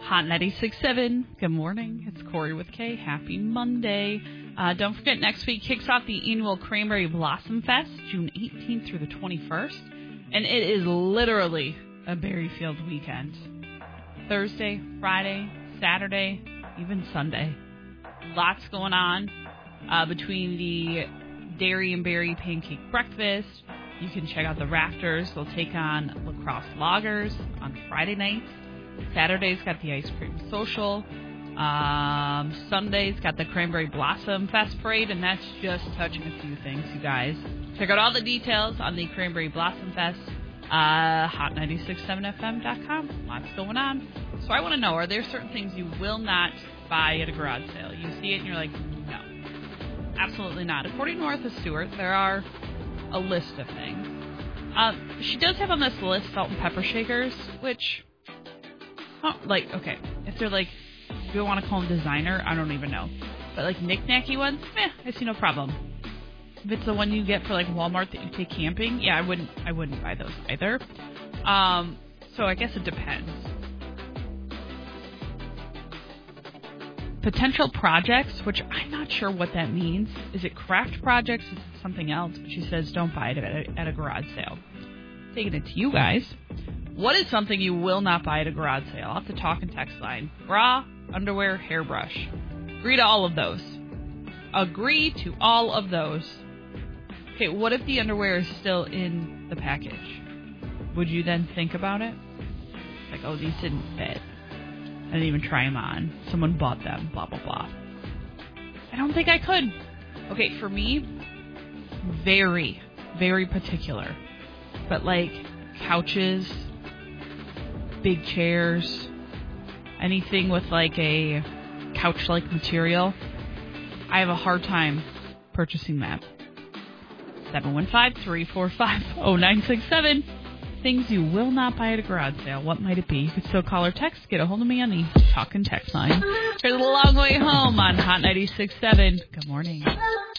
Hot 96.7. Good morning. It's Corey with K. Happy Monday. Don't forget, next week kicks off the annual Cranberry Blossom Fest, June 18th through the 21st. And it is literally a berry-filled weekend. Thursday, Friday, Saturday, even Sunday. Lots going on between the dairy and berry pancake breakfast. You can check out the rafters. They'll take on lacrosse loggers on Friday nights. Saturday's got the ice cream social. Sunday's got the Cranberry Blossom Fest parade, and that's just touching a few things, you guys. Check out all the details on the Cranberry Blossom Fest, hot967fm.com. Lots going on. So I want to know, are there certain things you will not buy at a garage sale? You see it and you're like, no, absolutely not. According to Martha Stewart, there are a list of things. She does have on this list salt and pepper shakers, which... okay, if they're like, do I want to call them designer? I don't even know. But like knick-knacky ones, I see no problem. If it's the one you get for like Walmart that you take camping, yeah, I wouldn't buy those either. So I guess it depends. Potential projects, which I'm not sure what that means. Is it craft projects? Is it something else? But she says don't buy it at a garage sale. Taking it to you guys. What is something you will not buy at a garage sale? I'll have to talk and text line. Bra, underwear, hairbrush. Agree to all of those. Agree to all of those. Okay, what if the underwear is still in the package? Would you then think about it? Like, oh, these didn't fit. I didn't even try them on. Someone bought them, blah, blah, blah. I don't think I could. Okay, for me, very, very particular. But like couches... big chairs, anything with like a couch-like material, I have a hard time purchasing that. 715-345-0967. Things you will not buy at a garage sale. What might it be? You could still call or text. Get a hold of me on the talk and text line. There's a long way home on Hot 96.7. Good morning.